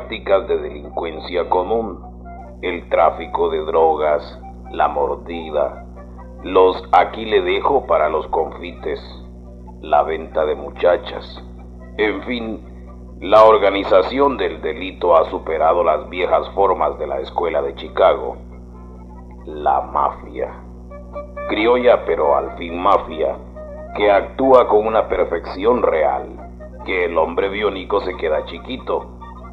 prácticas de delincuencia común, el tráfico de drogas, la mordida, los aquí le dejo para los confites, la venta de muchachas, en fin, la organización del delito ha superado las viejas formas de la escuela de Chicago. La mafia, criolla pero al fin mafia, que actúa con una perfección real, que el hombre biónico se queda chiquito